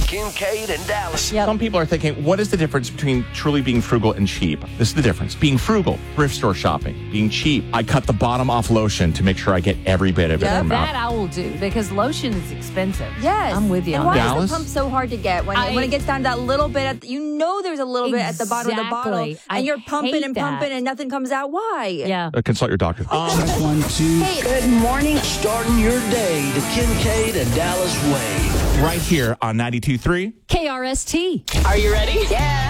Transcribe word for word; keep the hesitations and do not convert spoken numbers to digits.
Kincaid and Dallas. Yep. Some people are thinking, what is the difference between truly being frugal and cheap? This is the difference. Being frugal, thrift store shopping. Being cheap, I cut the bottom off lotion to make sure I get every bit of it. Yeah, from that out. I will do because lotion is expensive. Yes. I'm with you and on why that. Dallas? is the pump so hard to get when, I- when it gets down to that little bit? At the, you know there's a little bit at the bottom of the bottle. Exactly. And I you're pumping hate and that. pumping and nothing comes out. Why? Yeah. Uh, consult your doctor. Um, Check one, two. Hey, Good morning. Starting your day the Kincaid and Dallas way. right here on ninety-two point three. K R S T. Are you ready? yeah.